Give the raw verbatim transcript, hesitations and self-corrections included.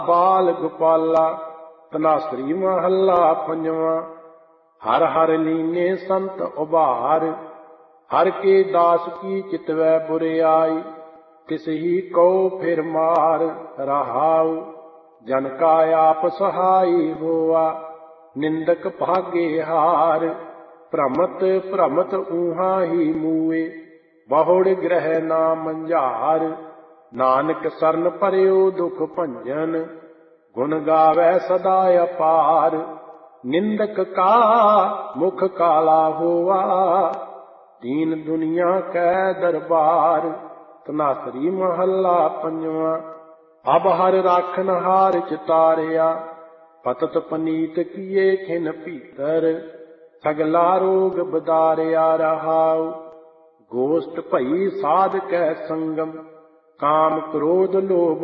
ਬਾਲ ਗੋਪਾਲਾ। ਧਨਾਸਰੀ ਮਹੱਲਾ ਪੰਜਵਾਂ। ਹਰ ਹਰ ਲੀਨੇ ਸੰਤ ਉਭਾਰ, ਹਰ ਕੇ ਦਾਸ ਕੀ ਚਿਤਵੈ ਬੁਰਿਆਈ। ਤਿਸ ਹੀ ਕਉ ਫਿਰ ਮਾਰ ਰਹਾਉ, ਜਨ ਕਾ ਆਪ ਸਹਾਈ ਹੋਆ। ਨਿੰਦਕ ਭਾਗੇ ਹਾਰ, ਭ੍ਰਮਤ ਭ੍ਰਮਤ ਊਹਾਂ ਹੀ ਮੂਏ। ਬਹੁੜ ਗ੍ਰਹਿ ਨਾ ਮੰਝਾਰ, ਨਾਨਕ ਸਰਨ ਪਰਿਓ ਦੁਖ ਭੰਜਨ। ਗੁਣ ਗਾਵੈ ਸਦਾ ਅਪਾਰ, ਨਿੰਦਕ ਕਾ ਮੁਖ ਕਾਲਾ ਹੋਆ। ਦੀਨ ਦੁਨੀਆ ਕੈ ਦਰਬਾਰ। ਧਨਾਸਰੀ ਮਹੱਲਾ ਪੰਜਵਾਂ। ਅਬ ਹਰ ਰਾਖਨ ਹਾਰ ਚਿਤਾਰਿਆ, ਪਤਤ ਪਨੀਤ ਕੀਏ ਖਿਨ ਭੀਤਰ। ਸਗਲਾ ਰੋਗ ਬਦਾਰਿਆ ਰਹਾਉ, ਗੋਸ਼ਟ ਭਈ ਸਾਧ ਕੈ ਸੰਗਮ। ਕਾਮ ਕ੍ਰੋਧ ਲੋਭ